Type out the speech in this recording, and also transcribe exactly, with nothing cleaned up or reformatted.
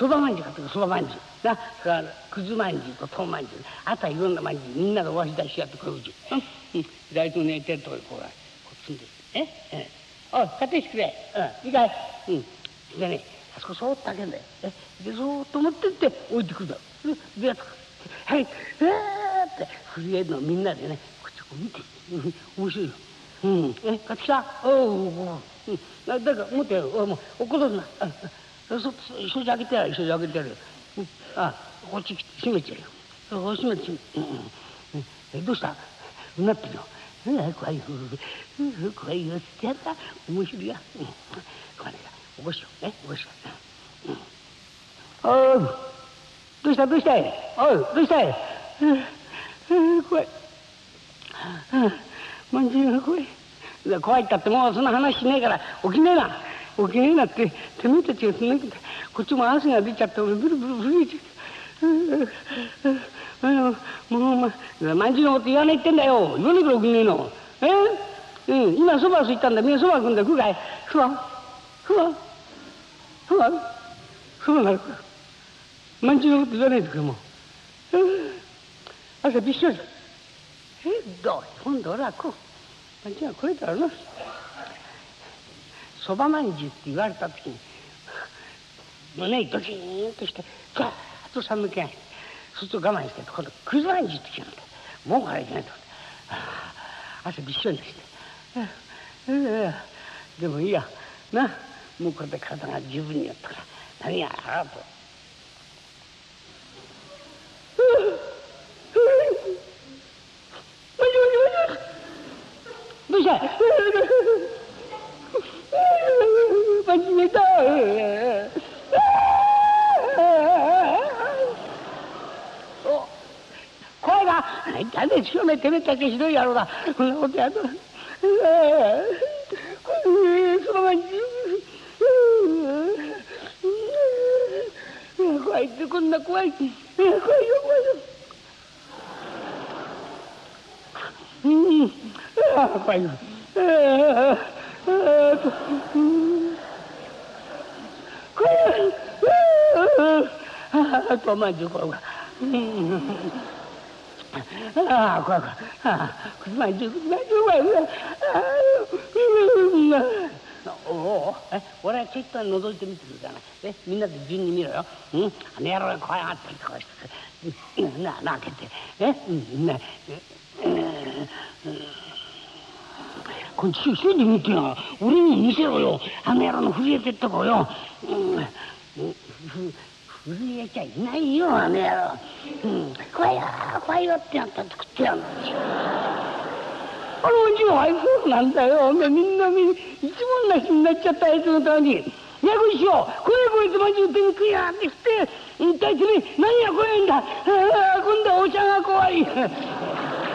そばまんじゅう買ってくる、そばまんじゅうな、それからくずまんじゅうととうまんじゅう、あとはいろんなまんじゅうみんなでおわし出しやってこういうじゅう、うん、左と寝てるとこにこうこう積んでええおい買ってきてくれ、うん、いいかい、うん、でねあそこそーっと開けんだよ、えでそーっと持ってって置いてくるんだ、でやつはい、えーって震えるのみんなでねこっちこう見て、うん、面白いよ。うん、え買ってきた、おうおうおう、うん、だから持ってよ、おもう怒るな、そそ一緒に開けてやる、一緒に開けてやるよ、うん、あこっち来て閉めちゃうよ、閉めて、うんうん、えどうした、うなってるよ、あ怖いよ、怖いよってやった面白いや、うん、これね起こしようね、起こしよう、うん、おうどうしたどうしたい、おいどうしたい、怖い、まんじゅうが怖い、怖いったってもうそんな話しねえから起きねえな、起きねえなっててめえたちがそんなこっちも汗が出ちゃって俺ブルブル震えちゃう、もうまんじゅうのこと言わないってんだよ、言わねえから起きねえの、えうん、今そばすいったんだ、みんなそば食うんだ、食うかい、そばそばそばそばなるか、まんじゅうのこと言わないでくれもう、朝びっしょり、えどう今度俺はこうまんじゅうはこれだろうな、そばまんじゅうって言われた時に胸ドキーンとしてガーッと寒気がして、そうすると我慢して今度くずまんじゅうって言うんだ、もうからいけないと思って、汗びっしょりにして、でもいいやな、もうこれで体が十分にやったから何やらと。どうした？間違えた。お、声が、なんでしょうね、てめえたちひどい野郎だ。こんなことやると。そのまんじゅう。怖いってこんな怖い。怖いよ怖いよ。うん、ああ怖いよ。ああ、ああと、うん、怖い。ああ、とまんじゅう怖いわ。うん、ああ怖い怖い。ああ、くずまんじゅう、くずまんじゅう怖いわ。ああ、うん、おお、え、俺はちょっと覗いてみてくるからな。え、みんなで順に見ろよ。うん、あの野郎が怖いなってこうして、なあ、なあ、開けて。え、うん、ね、え、これ一緒に見てよ、俺に見せろよ、あの野郎の震えてっとこよ、うん、震えちゃいないよあの野郎、うん、怖いよ怖いよってやったって食ってやるんだよ。あのうちはそうなんだよ、みんなみ一文なしになっちゃったあいつのために役しよう、これこいつまんじゅう手に食いやがって食って一体君何が怖いんだ、ああ今度はお茶が怖い。